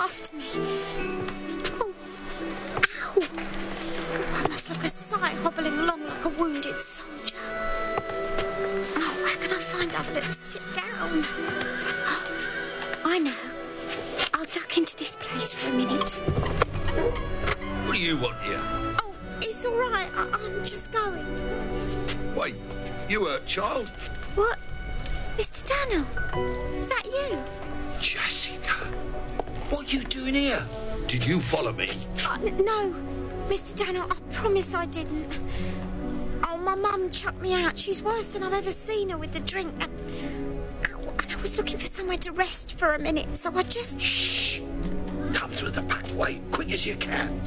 after me. Oh, ow! Oh, I must look a sight hobbling along like a wounded soldier. Oh, where can I find Evelyn to sit down? Oh, I know. I'll duck into this place for a minute. What do you want here? Oh, it's all right. I'm just going. Wait, you hurt, child? What? Mr. Daniel? Is that you? Jessica, what are you doing here? Did you follow me? No, Mr. Daniel, I promise I didn't. Oh, my mum chucked me out. She's worse than I've ever seen her with the drink. And I was looking for somewhere to rest for a minute, so I just... Shh! Come through the back way, quick as you can.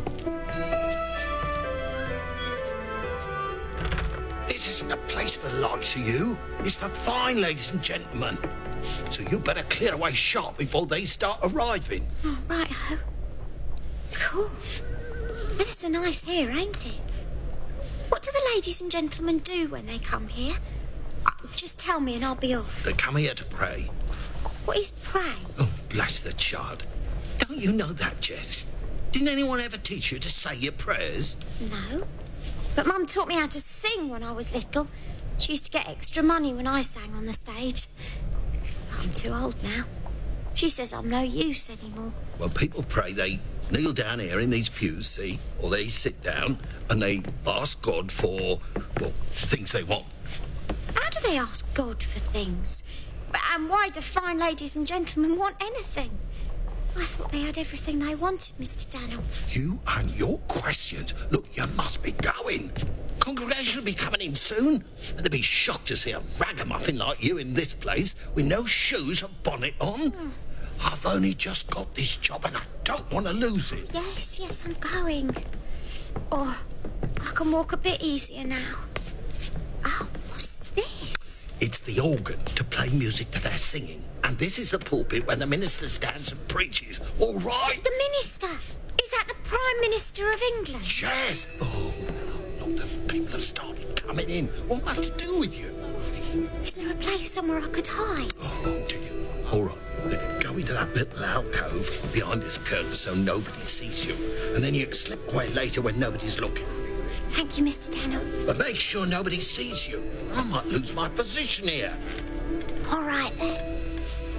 This isn't a place for the likes of you. It's for fine ladies and gentlemen. So you better clear away sharp before they start arriving. Oh, right-ho. Cool. Ever so nice here, ain't it? What do the ladies and gentlemen do when they come here? Just tell me and I'll be off. They come here to pray. What is pray? Oh, bless the child. Don't you know that, Jess? Didn't anyone ever teach you to say your prayers? No. But Mum taught me how to sing when I was little. She used to get extra money when I sang on the stage. But I'm too old now. She says I'm no use anymore. Well, people pray, they kneel down here in these pews, see? Or they sit down and they ask God for, well, things they want. How do they ask God for things? And why do fine ladies and gentlemen want anything? I thought they had everything they wanted, Mr. Daniel. You and your questions. Look, you must be going. Congregation will be coming in soon. And they'll be shocked to see a ragamuffin like you in this place with no shoes or bonnet on. I've only just got this job and I don't want to lose it. Yes, I'm going. Oh, I can walk a bit easier now. Oh, what's this? It's the organ to play music to their singing. And this is the pulpit where the minister stands and preaches. All right? The minister? Is that the Prime Minister of England? Yes. Oh, look, the people have started coming in. What am I to do with you? Is there a place somewhere I could hide? Oh, do you? All right. Then go into that little alcove behind this curtain so nobody sees you. And then you can slip away later when nobody's looking. Thank you, Mr. Daniel. But make sure nobody sees you. I might lose my position here. All right, then.